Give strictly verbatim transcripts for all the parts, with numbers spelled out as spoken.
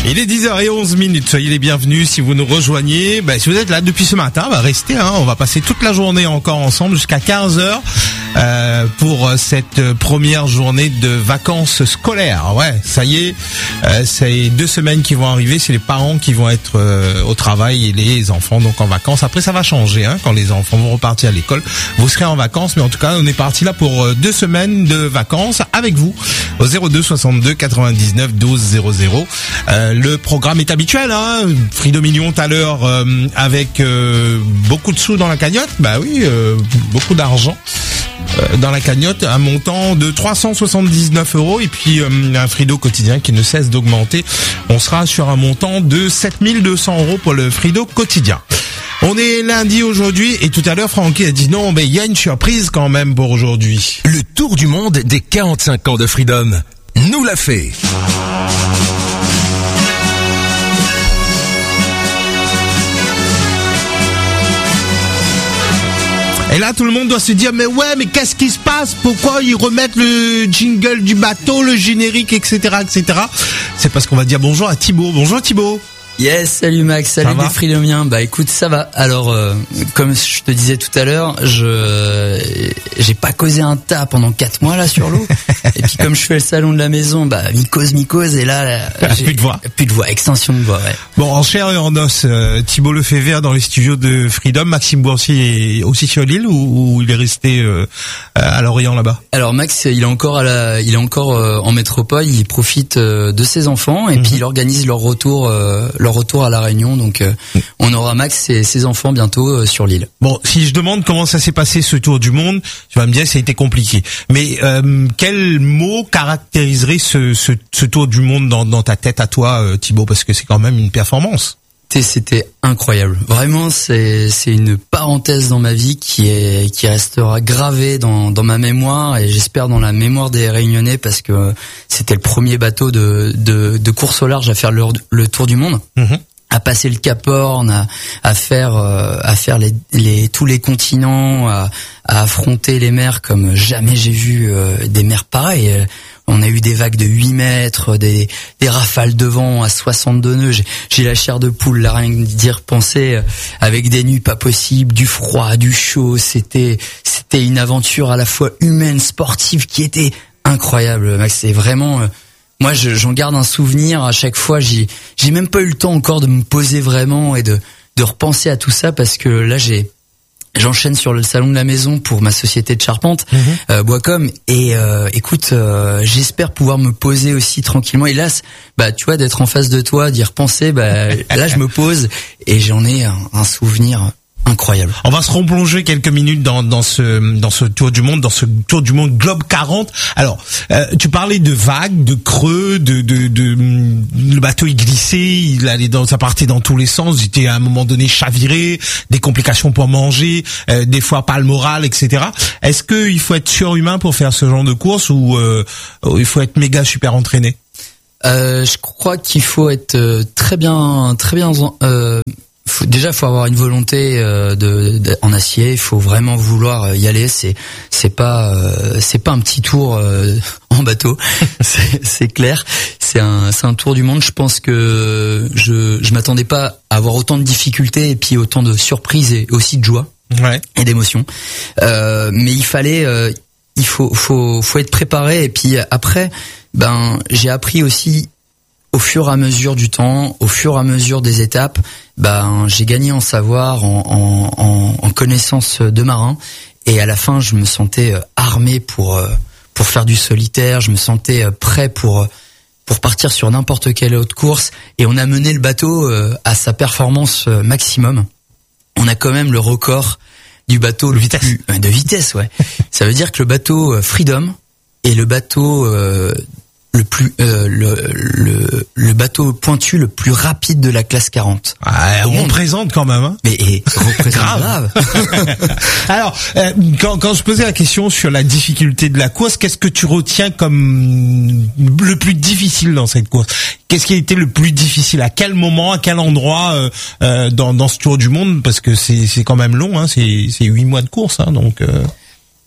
Il est dix heures onze minutes, soyez les bienvenus si vous nous rejoignez. Ben, si vous êtes là depuis ce matin, bah restez, hein, on va passer toute la journée encore ensemble jusqu'à quinze heures euh, pour cette première journée de vacances scolaires. Ouais, ça y est, euh, c'est deux semaines qui vont arriver, c'est les parents qui vont être euh, au travail et les enfants donc en vacances. Après ça va changer, hein, quand les enfants vont repartir à l'école, vous serez en vacances, mais en tout cas on est parti là pour deux semaines de vacances avec vous au zéro deux soixante-deux quatre-vingt-dix-neuf douze zéro zéro. Euh, le programme est habituel, hein. Freedom Million tout à l'heure euh, avec euh, beaucoup de sous dans la cagnotte. Bah oui, euh, beaucoup d'argent euh, dans la cagnotte, un montant de trois cent soixante-dix-neuf euros et puis euh, un Frido quotidien qui ne cesse d'augmenter. On sera sur un montant de sept mille deux cents euros pour le Frido quotidien. On est lundi aujourd'hui et tout à l'heure Francky a dit non, mais il y a une surprise quand même pour aujourd'hui. Le tour du monde des quarante-cinq ans de Freedom nous l'a fait. Et là, tout le monde doit se dire, mais ouais, mais qu'est-ce qui se passe? Pourquoi ils remettent le jingle du bateau, le générique, et cetera, et cetera. C'est parce qu'on va dire bonjour à Thibaut. Bonjour Thibaut. Yes, salut Max, salut des Freedomiens. Bah écoute, ça va. Alors, euh, comme je te disais tout à l'heure, je j'ai pas causé un tas pendant quatre mois là sur l'eau. Et puis comme je fais le salon de la maison, bah mycose, mycose, et là, là j'ai plus de voix, plus de voix, extension de voix. Ouais. Bon, en chair et en os, euh, Thibaut Lefebvre dans les studios de Freedom. Maxime Boursier est aussi sur l'île ou, ou il est resté euh, à Lorient là-bas? Alors Max, il est encore à la, il est encore euh, en métropole. Il profite euh, de ses enfants et mmh. puis il organise leur retour. Euh, leur retour à la Réunion, donc euh, on aura Max et ses enfants bientôt euh, sur l'île. Bon, si je demande comment ça s'est passé ce tour du monde, tu vas me dire que ça a été compliqué. Mais euh, quel mot caractériserait ce, ce, ce tour du monde dans, dans ta tête à toi, euh, Thibaut, parce que c'est quand même une performance. C'était incroyable. Vraiment, c'est c'est une parenthèse dans ma vie qui est qui restera gravée dans dans ma mémoire et j'espère dans la mémoire des Réunionnais parce que c'était le premier bateau de de de course au large à faire le le tour du monde. Mmh. À passer le Cap Horn, à, à faire euh, à faire les les tous les continents, à, à affronter les mers comme jamais j'ai vu euh, des mers pareilles. On a eu des vagues de huit mètres, des, des rafales de vent à soixante-deux nœuds. J'ai, j'ai la chair de poule, là, rien que d'y repenser, avec des nuits pas possibles, du froid, du chaud. C'était, c'était une aventure à la fois humaine, sportive, qui était incroyable, Max. C'est vraiment, euh, moi, je, j'en garde un souvenir à chaque fois. J'ai, j'ai même pas eu le temps encore de me poser vraiment et de, de repenser à tout ça parce que là, j'ai, J'enchaîne sur le salon de la maison pour ma société de charpente, mmh. euh, Boiscom, et euh, écoute, euh, j'espère pouvoir me poser aussi tranquillement. Et là, bah tu vois, d'être en face de toi, d'y repenser, bah là je me pose et j'en ai un, un souvenir incroyable. On va se replonger quelques minutes dans dans ce dans ce tour du monde, dans ce tour du monde Globe quarante. Alors, euh, tu parlais de vagues, de creux, de de de le bateau il glissait, il allait dans ça partait dans tous les sens, il était à un moment donné chaviré, des complications pour manger, euh, des fois pas le moral, et cetera. Est-ce que il faut être surhumain pour faire ce genre de course ou euh, il faut être méga super entraîné? Euh, je crois qu'il faut être euh, très bien très bien euh Faut, déjà, faut avoir une volonté euh, de, de en acier. Il faut vraiment vouloir y aller. C'est c'est pas euh, c'est pas un petit tour euh, en bateau. c'est, c'est clair. C'est un c'est un tour du monde. Je pense que je je m'attendais pas à avoir autant de difficultés et puis autant de surprises et aussi de joie ouais. et d'émotions. Euh, mais il fallait euh, il faut faut faut être préparé. Et puis après, ben j'ai appris aussi. Au fur et à mesure du temps, au fur et à mesure des étapes, ben j'ai gagné en savoir, en, en, en, en connaissance de marin, et à la fin je me sentais armé pour pour faire du solitaire, je me sentais prêt pour pour partir sur n'importe quelle autre course, et on a mené le bateau à sa performance maximum. On a quand même le record du bateau de vitesse, plus, de vitesse, ouais. Ça veut dire que le bateau Freedom est le bateau euh, le plus euh, le, le le bateau pointu le plus rapide de la classe quarante. Ah, on représente quand même, hein. Mais et, représente grave. Alors, euh, quand quand je posais la question sur la difficulté de la course, qu'est-ce que tu retiens comme le plus difficile dans cette course? Qu'est-ce qui a été le plus difficile? À quel moment, à quel endroit euh, euh, dans dans ce tour du monde? Parce que c'est c'est quand même long, hein. C'est c'est huit mois de course, hein. Donc. Euh...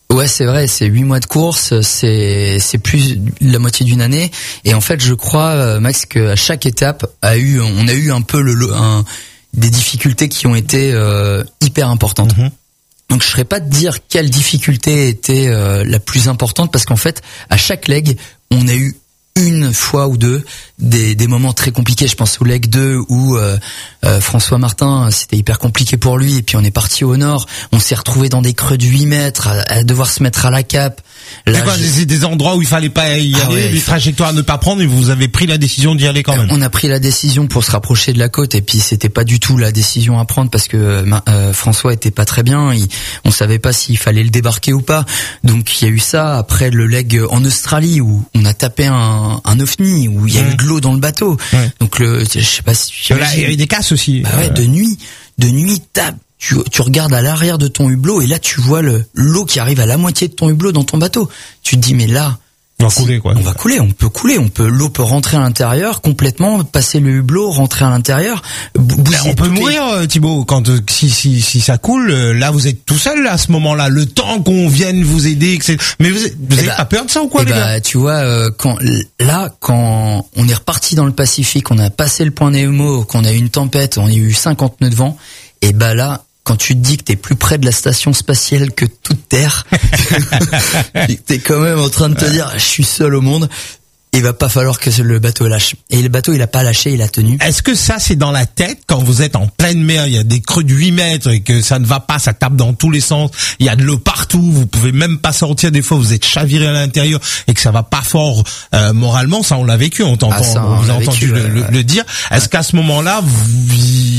Ouais, c'est vrai, c'est huit mois de course, c'est c'est plus de la moitié d'une année. Et en fait, je crois, Max, qu'à chaque étape, a eu, on a eu un peu le, un, des difficultés qui ont été euh, hyper importantes. Mm-hmm. Donc, je ne saurais pas te dire quelle difficulté était euh, la plus importante, parce qu'en fait, à chaque leg, on a eu une fois ou deux des, des moments très compliqués. Je pense au leg deux où euh, euh, François Martin, c'était hyper compliqué pour lui, et puis on est parti au nord, on s'est retrouvé dans des creux de huit mètres à, à devoir se mettre à la cape. Là, c'est quoi, c'est des endroits où il fallait pas y ah aller, ouais, des trajectoires à ne pas prendre, et vous avez pris la décision d'y aller quand même. On a pris la décision pour se rapprocher de la côte, et puis c'était pas du tout la décision à prendre, parce que euh, François était pas très bien, il, on savait pas s'il fallait le débarquer ou pas. Donc il y a eu ça. Après le leg en Australie où on a tapé un, un ovni, où il y a mmh. eu de l'eau dans le bateau. Mmh. Donc le, je sais pas si là il y a eu des casses aussi. Bah ouais, de nuit, de nuit tape. Tu, tu regardes à l'arrière de ton hublot, et là tu vois le l'eau qui arrive à la moitié de ton hublot dans ton bateau. Tu te dis mais là on va si, couler quoi. On va couler, on peut couler, on peut l'eau peut rentrer à l'intérieur complètement, passer le hublot, rentrer à l'intérieur. On peut mourir les... Thibaut quand si si si ça coule. Là vous êtes tout seul là, à ce moment-là. Le temps qu'on vienne vous aider, et cetera. Mais vous, vous avez bah, pas peur de ça ou quoi les bah, gars? Tu vois euh, quand là quand on est reparti dans le Pacifique, on a passé le point Nemo, qu'on a eu une tempête, on a eu cinquante nœuds de vent, et bah là. Quand tu te dis que t'es plus près de la station spatiale que toute Terre, t'es quand même en train de te dire, je suis seul au monde, il va pas falloir que le bateau lâche. Et le bateau, il a pas lâché, il a tenu. Est-ce que ça, c'est dans la tête, quand vous êtes en pleine mer, il y a des creux de huit mètres et que ça ne va pas, ça tape dans tous les sens, il y a de l'eau partout, vous pouvez même pas sortir, des fois vous êtes chaviré à l'intérieur et que ça va pas fort euh, moralement, ça on l'a vécu, on t'entend, ah, ça, on vous a entendu vécu, le, le, le dire. Est-ce ouais. qu'à ce moment-là, vous...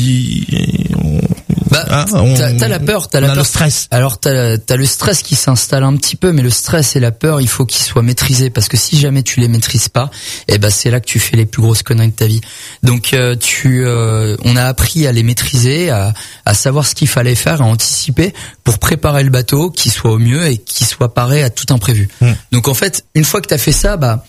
Bah, hein, on, t'as, t'as la peur, t'as la peur. Le stress. Alors t'as, t'as le stress qui s'installe un petit peu, mais le stress et la peur, il faut qu'ils soient maîtrisés, parce que si jamais tu les maîtrises pas, eh ben c'est là que tu fais les plus grosses conneries de ta vie. Donc euh, tu, euh, on a appris à les maîtriser, à, à savoir ce qu'il fallait faire, à anticiper pour préparer le bateau, qu'il soit au mieux et qu'il soit paré à tout imprévu. Mmh. Donc en fait, une fois que t'as fait ça, bah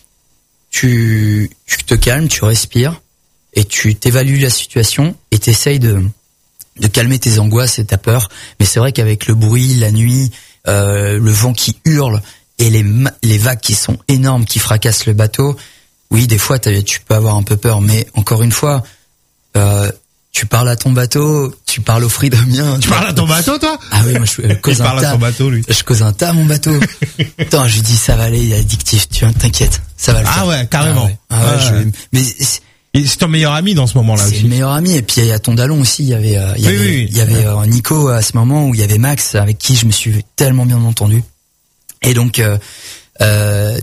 tu, tu te calmes, tu respires et tu t'évalues la situation et t'essayes de de calmer tes angoisses et ta peur. Mais c'est vrai qu'avec le bruit, la nuit, euh, le vent qui hurle et les ma- les vagues qui sont énormes, qui fracassent le bateau, oui, des fois tu peux avoir un peu peur, mais encore une fois, euh, tu parles à ton bateau, tu parles au Freedomien. Tu parles à ton bateau, toi? Ah oui, moi je, je cause il un parle tas. à son bateau, lui. Je cause un tas à mon bateau. Attends, je lui dis ça va aller, il est addictif, tu vois, t'inquiète, ça va le ah faire. Ouais, carrément. Ah ouais, ah ouais, ouais. Je, mais et c'est ton meilleur ami dans ce moment-là c'est aussi. C'est le meilleur ami, et puis il y a ton Dallon aussi, il y avait euh, il y oui, avait oui, oui. il y avait euh, Nico à ce moment, où il y avait Max avec qui je me suis tellement bien entendu. Et donc euh, euh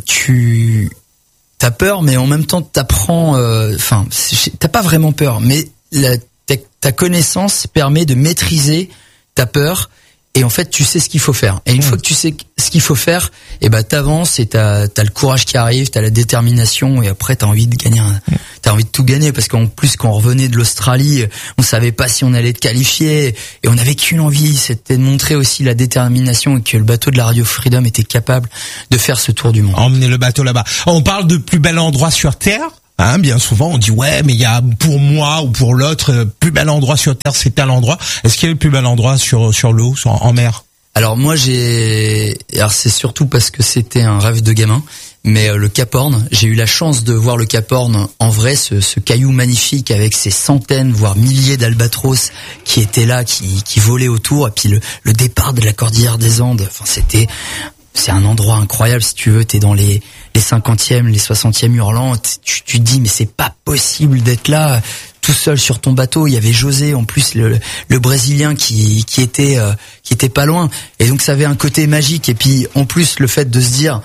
tu t'as peur, mais en même temps t'apprends, enfin euh, t'as pas vraiment peur, mais la, ta, ta connaissance permet de maîtriser ta peur. Et en fait, tu sais ce qu'il faut faire. Et une mmh. fois que tu sais ce qu'il faut faire, et ben t'avances et t'as t'as le courage qui arrive, t'as la détermination, et après t'as envie de gagner, un, t'as envie de tout gagner, parce qu'en plus quand on revenait de l'Australie, on savait pas si on allait te qualifier, et on avait qu'une envie, c'était de montrer aussi la détermination et que le bateau de la Radio Freedom était capable de faire ce tour du monde. Emmener le bateau là-bas. On parle de plus bel endroit sur Terre. Hein, bien souvent, on dit ouais, mais il y a pour moi ou pour l'autre plus bel endroit sur Terre, c'est tel endroit. Est-ce qu'il y a le plus bel endroit sur sur l'eau, sur, en mer? Alors moi j'ai, alors c'est surtout parce que c'était un rêve de gamin, mais le Cap Horn, j'ai eu la chance de voir le Cap Horn en vrai, ce, ce caillou magnifique avec ses centaines voire milliers d'albatros qui étaient là, qui qui volaient autour, et puis le le départ de la cordillère des Andes. Enfin c'était c'est un endroit incroyable, si tu veux, t'es dans les les cinquantièmes, les soixantièmes hurlants, tu, tu te dis mais c'est pas possible d'être là tout seul sur ton bateau. Il y avait José en plus, le, le Brésilien qui qui était euh, qui était pas loin, et donc ça avait un côté magique. Et puis en plus le fait de se dire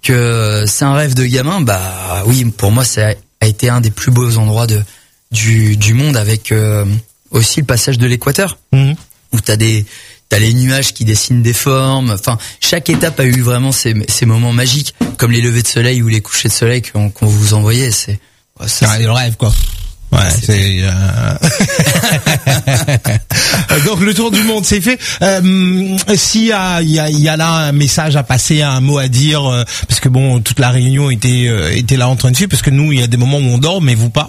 que c'est un rêve de gamin, bah oui, pour moi ça a été un des plus beaux endroits de du du monde, avec euh, aussi le passage de l'équateur, mmh. où t'as des t'as les nuages qui dessinent des formes. Enfin, chaque étape a eu vraiment ces, ces moments magiques, comme les levées de soleil ou les couchers de soleil qu'on, qu'on vous envoyait. C'est, ouais, ça, c'est le rêve, quoi. Ouais, c'est, c'est euh... donc le tour du monde c'est fait. Euh, s'il y a, il y a, il y a là un message à passer, un mot à dire, euh, parce que bon, toute la réunion était, euh, était là en train de suivre, parce que nous, il y a des moments où on dort, mais vous pas.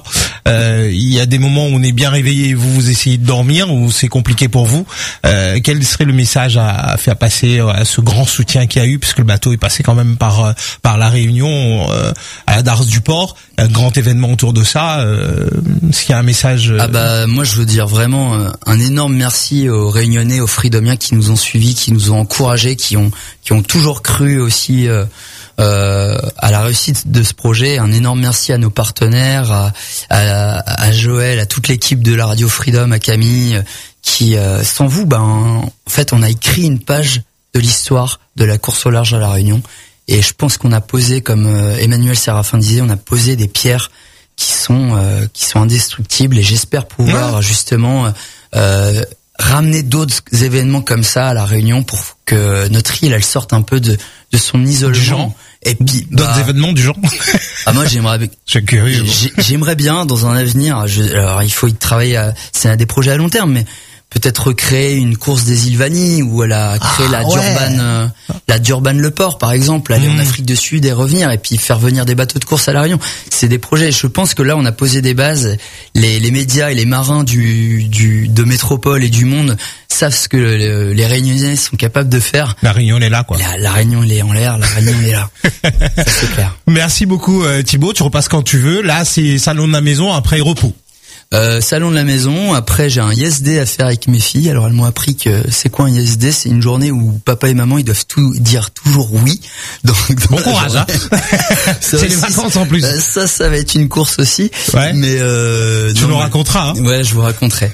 Euh, il y a des moments où on est bien réveillé et vous vous essayez de dormir, ou c'est compliqué pour vous. Euh, quel serait le message à, à faire passer à ce grand soutien qu'il y a eu, puisque le bateau est passé quand même par par la Réunion, euh, à la Darse du Port, un grand événement autour de ça. Euh, S'il y a un message. Euh... Ah bah moi je veux dire vraiment euh, un énorme merci aux Réunionnais, aux Freedomiens qui nous ont suivis, qui nous ont encouragés, qui ont qui ont toujours cru aussi euh, euh, à la réussite de ce projet. Un énorme merci à nos partenaires, à, à, à Joël, à toute l'équipe de la Radio Freedom, à Camille, qui euh, sans vous, ben en fait on a écrit une page de l'histoire de la course au large à la Réunion. Et je pense qu'on a posé, comme euh, Emmanuel Séraphin disait, on a posé des pierres qui sont euh, qui sont indestructibles. Et j'espère pouvoir ouais. justement euh, ramener d'autres événements comme ça à la Réunion pour que notre île elle sorte un peu de de son isolement. Du genre. Et puis d'autres bah, événements du genre. Ah moi j'aimerais. Je suis curieux. J'aimerais bien dans un avenir. Je, alors il faut y travailler. À, c'est des projets à long terme, mais peut-être recréer une course des îles Vanille où elle a créé ah, la Durban, ouais. euh, la Durban Le Port par exemple, aller mmh. en Afrique du Sud et revenir et puis faire venir des bateaux de course à la Réunion. C'est des projets. Je pense que là on a posé des bases. Les, les médias et les marins du, du de métropole et du monde savent ce que le, les Réunionnais sont capables de faire. La Réunion elle est là quoi. La, la Réunion elle est en l'air, la Réunion elle est là. Ça c'est clair. Merci beaucoup euh, Thibaut. Tu repasses quand tu veux. Là c'est salon de la maison après repos. Euh, salon de la maison, après j'ai un I S D à faire avec mes filles. Alors elles m'ont appris que c'est quoi un I S D, c'est une journée où papa et maman ils doivent tout dire toujours oui. Donc bon courage hein. C'est aussi, les vacances en plus. Ça ça va être une course aussi. Ouais. Mais euh, tu non, nous mais, raconteras hein. Ouais, je vous raconterai.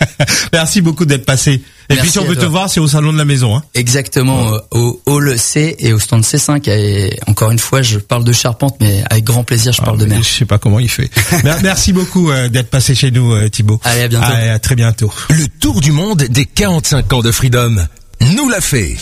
Merci beaucoup d'être passé. Et Merci puis si on veut te voir, c'est au salon de la maison hein. Exactement, ouais. au hall C et au stand C cinq. Et encore une fois, je parle de charpente, mais avec grand plaisir, je ah, parle de mer. Je sais pas comment il fait. Merci beaucoup euh, d'être passé chez nous euh, Thibaut. Allez, à bientôt. Allez, à très bientôt. Le tour du monde des quarante-cinq ans de Freedom nous l'a fait.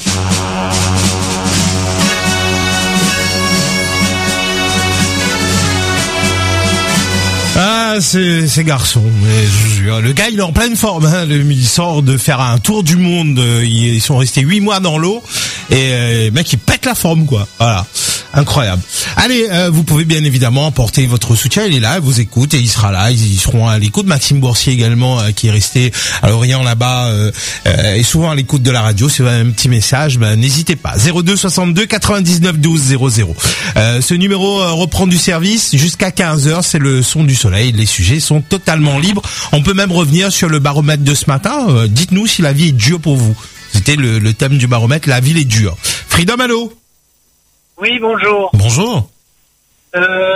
Ah, c'est, c'est garçon, mais je vous jure, le gars il est en pleine forme, hein. Le, il sort de faire un tour du monde, ils sont restés huit mois dans l'eau, et euh, le mec il pète la forme quoi, voilà, incroyable. Allez, euh, vous pouvez bien évidemment apporter votre soutien, il est là, il vous écoute, et il sera là, ils, ils seront à l'écoute. Maxime Boursier également, euh, qui est resté à Lorient là-bas, euh, euh, et souvent à l'écoute de la radio, si vous avez un petit message, ben, n'hésitez pas, zéro deux soixante-deux quatre-vingt-dix-neuf douze zéro zéro. Euh, ce numéro euh, reprend du service jusqu'à quinze heures, c'est le son du soleil. Les sujets sont totalement libres. On peut même revenir sur le baromètre de ce matin. Euh, dites-nous si la vie est dure pour vous. C'était le, le thème du baromètre, la vie est dure. Freedom, allô? Oui, bonjour. Bonjour. Euh,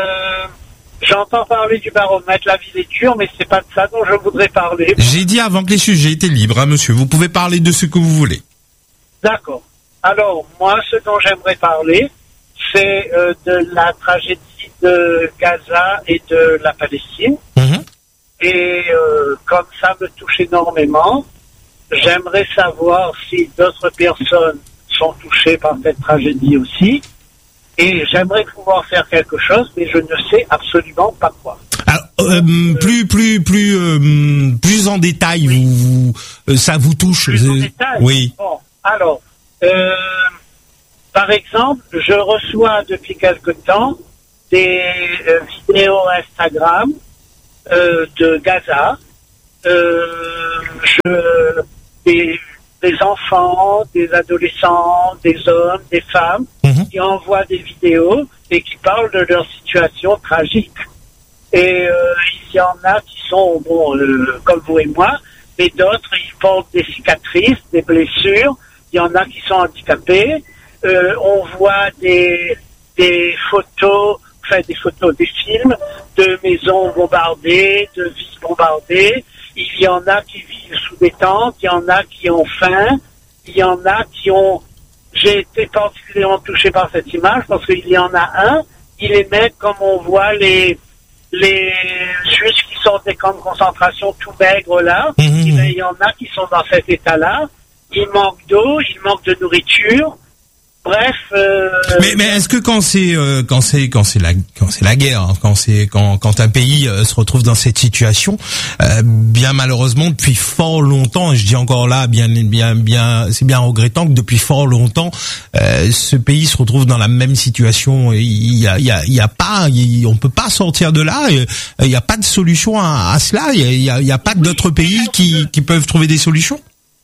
j'entends parler du baromètre, la vie est dure, mais c'est pas de ça dont je voudrais parler. J'ai dit avant que les sujets étaient libres, hein, monsieur. Vous pouvez parler de ce que vous voulez. D'accord. Alors, moi, ce dont j'aimerais parler, c'est euh, de la tragédie de Gaza et de la Palestine. Mmh. Et euh, comme ça me touche énormément, j'aimerais savoir si d'autres personnes sont touchées par cette tragédie aussi. Et j'aimerais pouvoir faire quelque chose, mais je ne sais absolument pas quoi. Alors, euh, euh, plus, plus, plus, euh, plus en détail, oui. vous, vous, ça vous touche. Plus en détail. Oui. Bon, alors, euh, par exemple, je reçois depuis quelque temps des euh, vidéos Instagram euh, de Gaza, euh, je, des, des enfants, des adolescents, des hommes, des femmes mmh. qui envoient des vidéos et qui parlent de leur situation tragique. Et euh, il y en a qui sont, bon, euh, comme vous et moi, mais d'autres, ils portent des cicatrices, des blessures, il y en a qui sont handicapés. Euh, on voit des, des photos, enfin des photos, des films de maisons bombardées, de villes bombardées. Il y en a qui vivent sous des tentes, il y en a qui ont faim, il y en a qui ont... J'ai été particulièrement touché par cette image parce qu'il y en a un, il est met comme on voit les les Juifs qui sont des camps de concentration tout maigres là. Mmh. Et il y en a qui sont dans cet état-là. Il manque d'eau, il manque de nourriture. bref. Euh, mais mais est-ce que quand c'est euh, quand c'est quand c'est la quand c'est la guerre, hein, quand c'est quand quand un pays euh, se retrouve dans cette situation, euh, bien malheureusement depuis fort longtemps, et je dis encore là bien bien bien, c'est bien regrettant que depuis fort longtemps, euh, ce pays se retrouve dans la même situation. Il y a il y a il y a pas, il, on peut pas sortir de là. Il y a pas de solution à, à cela. Il y a il y a pas d'autres pays qui qui peuvent trouver des solutions.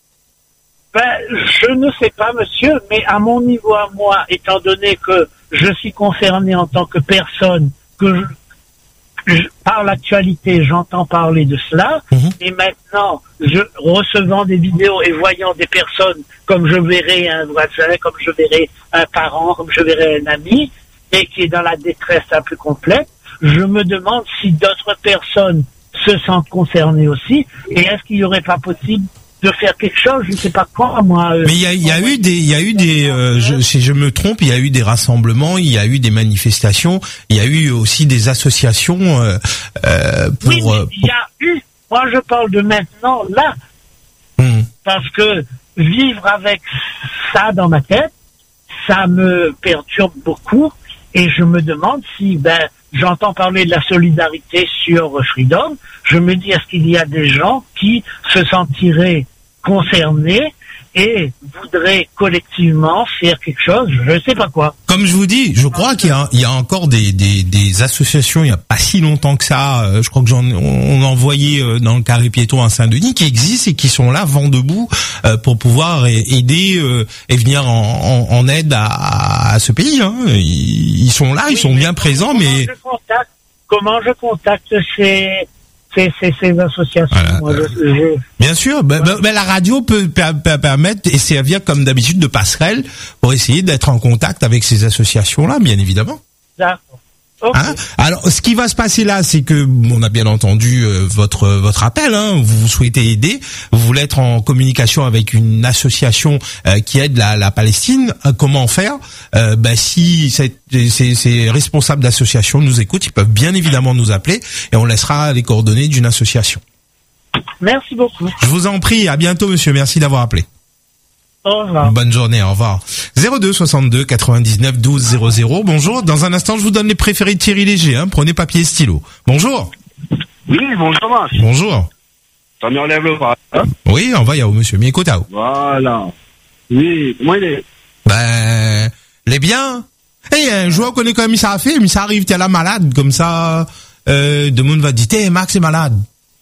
Ben, je ne sais pas, monsieur, mais à mon niveau à moi, étant donné que je suis concerné en tant que personne, que je, je, par l'actualité, j'entends parler de cela, mmh. et maintenant, je recevant des vidéos et voyant des personnes comme je verrais un voisin, comme je verrais un parent, comme je verrais un ami, et qui est dans la détresse la plus complète, je me demande si d'autres personnes se sentent concernées aussi, et est-ce qu'il n'y aurait pas possible de faire quelque chose, je ne sais pas quoi, moi. Euh, Mais il y a, y a eu des, il y a eu des, euh, je, si je me trompe, il y a eu des rassemblements, il y a eu des manifestations, il y a eu aussi des associations euh, euh, pour. Oui, mais il y a eu. Moi, je parle de maintenant, là, hum. parce que vivre avec ça dans ma tête, ça me perturbe beaucoup, et je me demande si, ben, j'entends parler de la solidarité sur Freedom, je me dis, est-ce qu'il y a des gens qui se sentiraient concernés et voudraient collectivement faire quelque chose, je ne sais pas quoi. Comme je vous dis, je crois qu'il y a, il y a encore des, des, des associations, il n'y a pas si longtemps que ça, euh, je crois que j'en, on a envoyé euh, dans le carré piéton à Saint-Denis, qui existent et qui sont là, vent debout, euh, pour pouvoir aider euh, et venir en, en, en aide à, à ce pays. Hein. Ils, ils sont là, oui, ils sont bien présents, comment mais... Je contacte, comment je contacte ces... C'est, c'est, ces associations. Voilà. Moi, je, je... Bien sûr, ben, ben, ben, la radio peut, peut, peut permettre et servir comme d'habitude de passerelle pour essayer d'être en contact avec ces associations-là, bien évidemment. D'accord. Okay. Hein? Alors, ce qui va se passer là, c'est que on a bien entendu euh, votre votre appel. Hein, vous souhaitez aider, vous voulez être en communication avec une association euh, qui aide la, la Palestine. Euh, comment faire? euh, Ben, si ces, ces, ces responsables d'association nous écoutent, ils peuvent bien évidemment nous appeler et on laissera les coordonnées d'une association. Merci beaucoup. Je vous en prie. À bientôt, monsieur. Merci d'avoir appelé. Au revoir. Bonne journée, au revoir. zéro deux soixante-deux quatre-vingt-dix-neuf douze zéro zéro. Bonjour. Dans un instant, je vous donne les préférés de Thierry Léger. Hein. Prenez papier et stylo. Bonjour. Oui, bonjour, Marc. Bonjour. Ça me relève le bras. Hein? Oui, on va y aller, monsieur. Mais écoute, voilà. Oui, comment il est? Ben, les bien. Et hey, un joueur connaît quand même ça a fait, mais ça arrive, t'es là malade, comme ça, euh, de monde va dire, hey, Max est malade.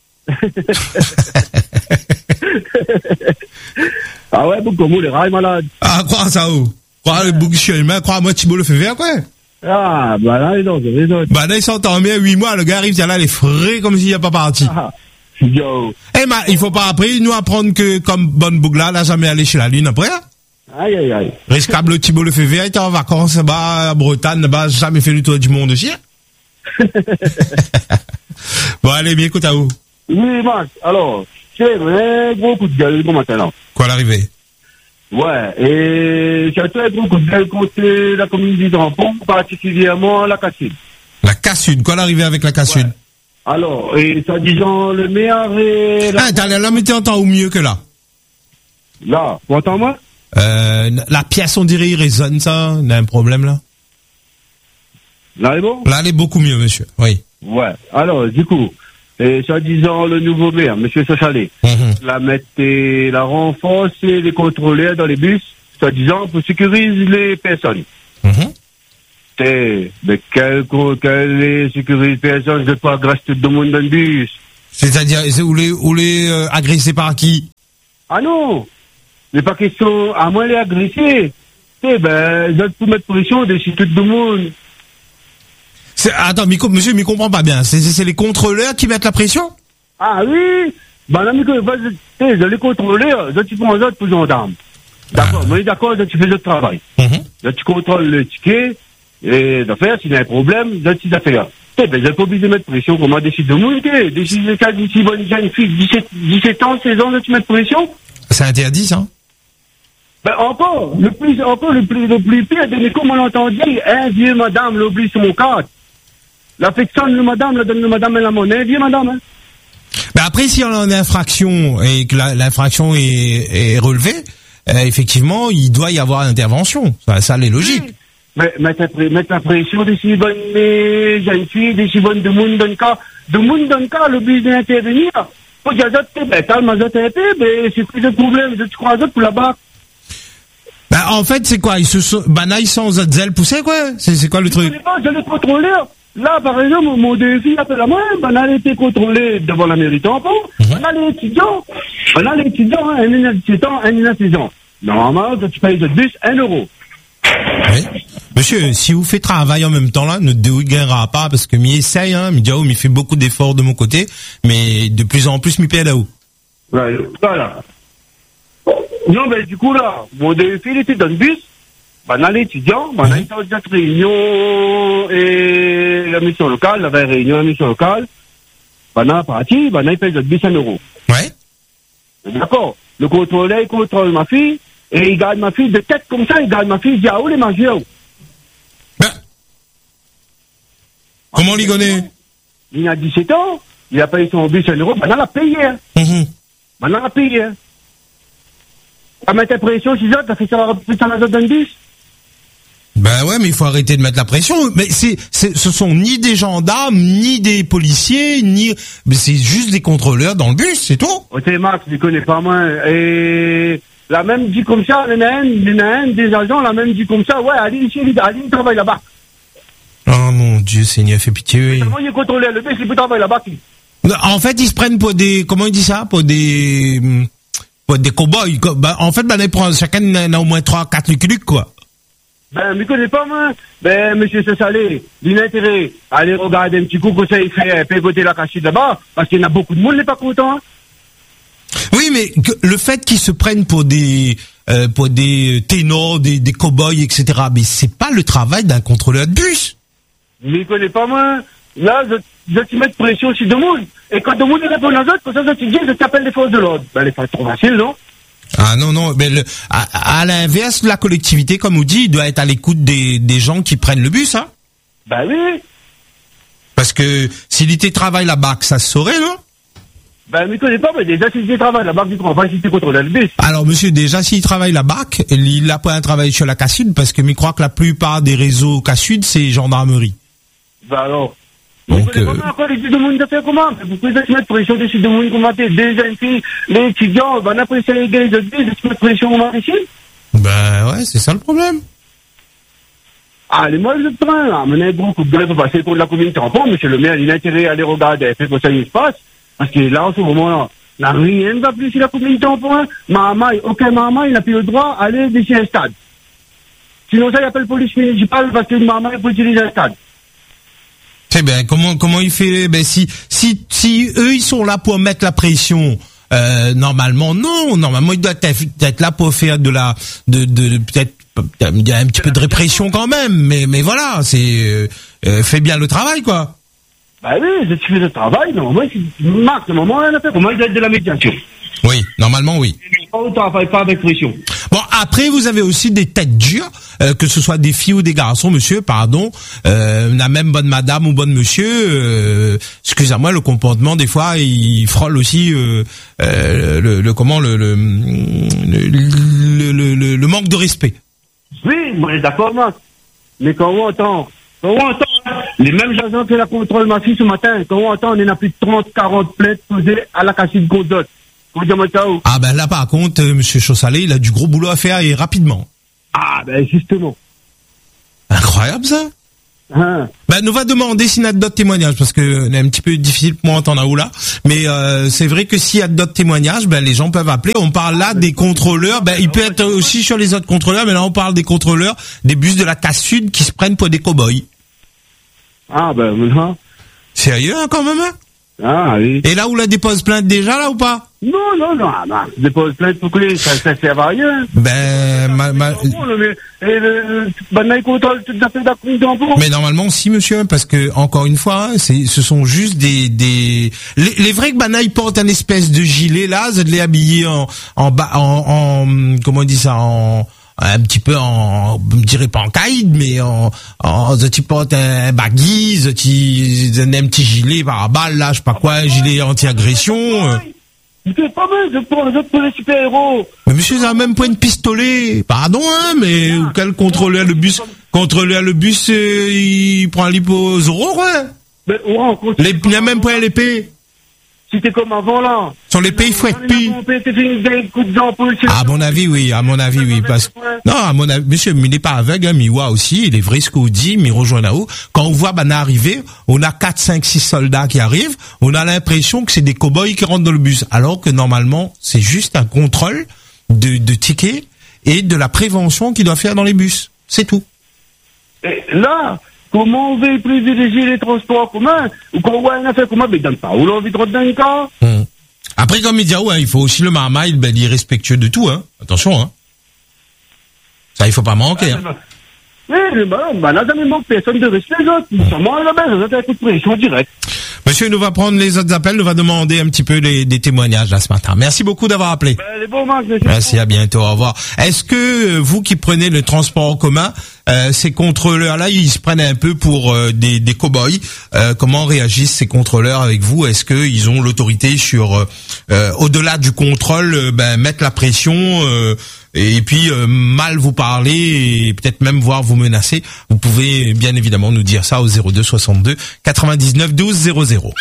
Ah ouais, pour comment les rails malades. Ah, crois ça, où? Crois le bouc chemin, crois moi Thibault le fait faire, quoi. Ah, bah là, ils ont raison. Bah là, ils sont en bien huit mois, le gars arrive, t'es là, les frais, comme s'il n'y a pas parti. Ah, yo. Eh, ben, il faut pas après, nous apprendre que, comme bonne boucle là, n'a jamais allé chez la Lune après. Aïe, aïe, aïe. Risquable Thibault le fait faire, il était en vacances, bah, à Bretagne, bah, jamais fait le tour du monde aussi. Bon, allez, bien, écoute à vous. Oui, Max, alors, c'est vrai, gros coup de gueule, bon matin, là. Quoi, l'arrivée? Ouais, et j'ai un très gros coup de gueule contre la communauté d'enfants, particulièrement la Cassune. La Cassune, quoi, l'arrivée avec la Cassune? Ouais. Alors, et ça disant le meilleur et... La... Ah, t'as là, mais t'es entends au mieux que là. Là, vous entendez moi? Euh, la pièce, on dirait, il résonne, ça. On a un problème, là. Là, elle est bon? Là, elle est beaucoup mieux, monsieur. Oui. Ouais. Alors, du coup, et soi-disant le nouveau maire, monsieur Sochalé, mm-hmm. la mettre, la renforcer les contrôleurs dans les bus, soi-disant pour sécuriser les personnes. Mm-hmm. C'est, mais quel, quel sécurise les personnes, je ne pas agresser tout le monde dans le bus. C'est-à-dire, où les, où les, euh, agressés par qui? Ah non! Mais pas question, à moins les agresser. Eh ben, je peux mettre pression dessus tout le monde. C'est, attends, mais, monsieur, mais comprends pas bien. C'est, c'est les contrôleurs qui mettent la pression? Ah oui! Ben, là, mais, les contrôleurs, je tu prends un autre pour gendarme. D'accord, ah. Mais d'accord, je tu fais le travail. Mm-hmm. Là, tu contrôles le ticket, et d'affaires, s'il y a un problème, là, tu as fait là. Eh ben, j'ai pas obligé de mettre pression, comment décider de monter. Décider de d'ici bonne jeune fille, dix-sept, dix-sept ans, seize ans, là, tu mets pression? C'est interdit, ça? Ben, encore, le plus, encore, le plus, le plus pire, de comme on entend dire, un vieux madame l'oublie sur mon cadre. L'affection de madame, la donne de madame et la monnaie, vieux madame, hein. Ben après, si on a une infraction et que la, l'infraction est, est relevée, euh, effectivement, il doit y avoir intervention. Ça, ça l'est logique. Oui. Mais mettre mettre la pression des si bonnes les jeunes filles, des si bonnes de monde dans le cas, de monde dans le cas, le but d'intervenir. Faut que j'ajoute, ben calme, j'ajoute un peu, mais c'est plus de problème, je te crois pour là-bas. Ben, en fait, c'est quoi? Ils se sont, ben, là, ils sont aux zèle poussés, quoi? C'est, c'est quoi le truc? Je ne pas, je l'ai contrôlé. Là, par exemple, mon défi appelle à moi, ben, elle a été contrôlée devant la mairie tampon. On a les étudiants, on a les étudiants, hein, un à dix-sept ans, un à seize ans. Normalement, tu payes de bus un euro. Oui. Monsieur, si vous faites travail en même temps là, ne dégainera pas parce que m'y essaye, hein, m'y dit oh, m'y fait beaucoup d'efforts de mon côté, mais de plus en plus m'y paye là-haut. Voilà. Non, mais du coup là, mon défi il était dans le bus, ben là l'étudiant, ben là il était en cette réunion et la mission locale, la vraie réunion, la mission locale, ben là parti, ben là il paye le bus un euro. Ouais. D'accord. Le contrôleur il contrôle ma fille. Et il garde ma fille de tête comme ça, il garde ma fille, il dit, ah, où les majeurs? Ben, comment il connaît? Il a dix-sept ans, il a payé son bus un euro, maintenant il a payé. Mm-hmm. Maintenant il a payé. À mettre la pression, si ça, t'as fait ça, fait ça dans le bus? Ben ouais, mais il faut arrêter de mettre la pression. Mais c'est, c'est, ce sont ni des gendarmes, ni des policiers, ni, mais c'est juste des contrôleurs dans le bus, c'est tout. Ok, Max, je ne connais pas moi. Et, la même dit comme ça, il y en a un, il y en a un des agents, la même dit comme ça, ouais, allez ici, allez, il travaille là-bas. Oh mon Dieu, Seigneur, fais pitié. Oui. Comment il est contrôlé, le bus, il peut travailler là-bas. En fait, ils se prennent pour des, comment il dit ça, pour des, pour des cow-boys. Ben, en fait, ben, ils prennent, chacun en a au moins trois, quatre luculucs, quoi. Ben, je ne connais pas, moi. Ben, monsieur Sessalé, il a intérêt à aller regarder un petit coup que ça, il fait pégoter la cachette là-bas, parce qu'il y en a beaucoup de monde, n'est pas content. Hein. Oui, mais que, le fait qu'ils se prennent pour des euh, pour des ténors, des, des cow-boys, et cetera, mais c'est pas le travail d'un contrôleur de bus. Mais il connaît pas moi. Là, je, je te mets de pression sur deux monde. Et quand deux monde répond aux autres, comme ça, je te dis, je t'appelle les forces de l'ordre. Ben, les forces trop faciles, non? Ah non, non, mais le, à, à l'inverse, la collectivité, comme on dit, doit être à l'écoute des, des gens qui prennent le bus, hein. Ben oui. Parce que s'il était travail là-bas, ça se saurait, non? Ben, mais il connaît pas, mais déjà, s'il travaille là-bas, il prend pas si tu contrôles le bus. Alors, monsieur, déjà, s'il travaille là-bas, il n'a pas un travail sur la Cassud, parce que je crois que la plupart des réseaux Cassud, c'est gendarmerie. Ben alors. Donc, vous connaissez euh... pas encore les deux monde de faire comment? Vous pouvez se mettre pression dessus de monde comment t'es, des jeunes filles, les étudiants, ben après c'est les gars, ils se mettent pression comment ici? Ben ouais, c'est ça le problème. Allez, moi, je te prends, là, mener gros coup de gueule pour passer pour la commune tampon, monsieur le maire, il a intérêt à aller regarder, fait que ça y se passe. Parce que là, en ce moment-là, là, rien ne va plus sur la commune tampon. Maman, aucun maman, il n'a plus le droit d'aller d'ici un stade. Sinon, ça, il appelle police municipale parce que maman, il peut utiliser un stade. Très bien. Comment, comment il fait, ben, si, si, si eux, ils sont là pour mettre la pression, euh, normalement, non. Normalement, ils doivent être, être là pour faire de la, de, de, peut-être, il y a un petit peu de répression quand même. Mais, mais voilà, c'est, euh, euh, fait bien le travail, quoi. Bah oui, je fais le travail, non, moi, je marque le moment, on a fait, comment il doit être de la médiation. Oui, normalement, oui. On ne travaille pas avec pression. Bon, après, vous avez aussi des têtes dures, euh, que ce soit des filles ou des garçons, monsieur, pardon, euh, la même bonne madame ou bonne monsieur, euh, excusez-moi, le comportement, des fois, il frôle aussi, euh, euh, le, le, comment, le, le, le, le, le, le manque de respect. Oui, moi, d'accord, Marc. Mais quand on entend, quand on entend, hein, les mêmes agents qui la contrôle ma fille ce matin, quand on entend, on en a plus de trente, quarante plaintes posées à la Casside contre d'autres. Ah ben là par contre, euh, monsieur Chaussalet, il a du gros boulot à faire et rapidement. Ah ben justement. Incroyable ça. Hein. Ben nous va demander s'il y a d'autres témoignages parce que c'est un petit peu difficile pour moi d'entendre où là. Mais euh, c'est vrai que s'il y a d'autres témoignages, ben les gens peuvent appeler. On parle là des contrôleurs. Ben il peut être aussi sur les autres contrôleurs, mais là on parle des contrôleurs des bus de la Cassud qui se prennent pour des cow-boys. Ah ben maintenant. Sérieux hein, quand même. Hein. Ah oui. Et là où la dépose plainte déjà là ou pas? Non, non, non, non, dépose plainte pour que ça, ça sert à rien. Ben, ma, ma... Mais normalement, si, monsieur, parce que, encore une fois, c'est, ce sont juste des, des, les, les vrais que Banaï portent un espèce de gilet, là, de les habiller en, en bas, en, en, comment on dit ça, en, un petit peu en, je dirais pas en caïd, mais en, en, tu portes un baggy, tu, un petit gilet par balle, là, je sais pas quoi, un gilet anti-agression. Il C'est pas mal, je prends, je prends les super-héros. Mais monsieur, ça a même pas une pistolet. Pardon, hein, mais ah, quel contrôleur le bus, contrôleur le bus, euh, il prend l'hyposoro, ouais. Mais, ouais, les, il n'y a même pas l'épée. C'était comme avant, là. Sur l'épée, il faut être pire. À mon avis, oui, à mon avis, oui. Parce... Non, à mon avis, monsieur, mais il n'est pas aveugle, hein, Miwa aussi, il est vrai ce qu'on dit, mais rejoint là-haut. Quand on voit, ben, arriver, on a quatre, cinq, six soldats qui arrivent, on a l'impression que c'est des cow-boys qui rentrent dans le bus. Alors que normalement, c'est juste un contrôle de, de tickets et de la prévention qu'il doit faire dans les bus. C'est tout. Et là, comment on veut privilégier les transports communs? Ou quand on voit un affaire commun, ben, il donne pas. Ou l'envie de rentrer dans le cas? Hum. Après, comme il dit, ouais, il faut aussi le marmaille, ben, il est respectueux de tout, hein. Attention, hein. Ça, il faut pas manquer, hein. Oui, ben, ben, là, ça ne manque personne de respect, les autres. Nous sommes à la base, ça a un coup de pression direct. Monsieur, nous va prendre les autres appels, nous va demander un petit peu les, des témoignages là ce matin. Merci beaucoup d'avoir appelé. Ben, les bons marques, monsieur. Merci, à bientôt, au revoir. Est-ce que vous qui prenez le transport en commun, euh, ces contrôleurs-là, ils se prennent un peu pour euh, des, des cow-boys? euh, Comment réagissent ces contrôleurs avec vous? Est-ce qu'ils ont l'autorité sur, euh, au-delà du contrôle, euh, ben, mettre la pression euh, et puis euh, mal vous parler et peut-être même voir vous menacer? Vous pouvez bien évidemment nous dire ça au zéro deux soixante-deux quatre-vingt-dix-neuf douze zéro zéro.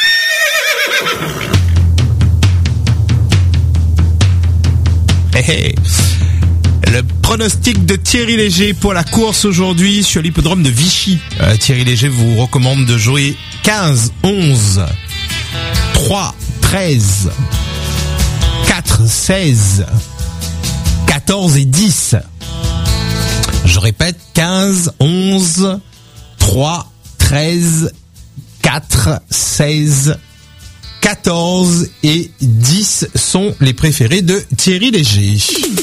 Hey, hey. Le pronostic de Thierry Léger pour la course aujourd'hui sur l'hippodrome de Vichy. Euh, Thierry Léger vous recommande de jouer quinze, onze, trois, treize, quatre, seize, quatorze et dix. Je répète, quinze, onze, trois, treize, quatre, seize, quatorze et dix sont les préférés de Thierry Léger.